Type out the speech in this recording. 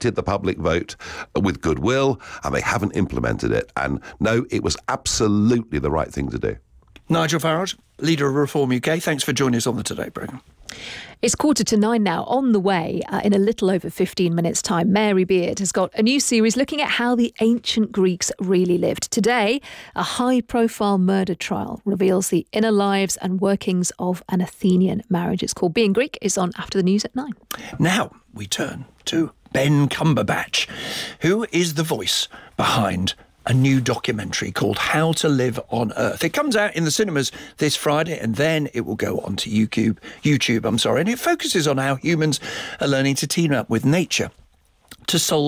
accepted the public vote with goodwill, and they haven't implemented it. And no, it was absolutely the right thing to do. Nigel Farage, leader of Reform UK, thanks for joining us on the Today programme. It's 8:45 now. On the way, in a little over 15 minutes' time, Mary Beard has got a new series looking at how the ancient Greeks really lived. Today, a high-profile murder trial reveals the inner lives and workings of an Athenian marriage. It's called Being Greek. It's on after the news at 9. Now we turn to Ben Cumberbatch, who is the voice behind a new documentary called How to Live on Earth. It comes out in the cinemas this Friday, and then it will go onto YouTube, and it focuses on how humans are learning to team up with nature to solve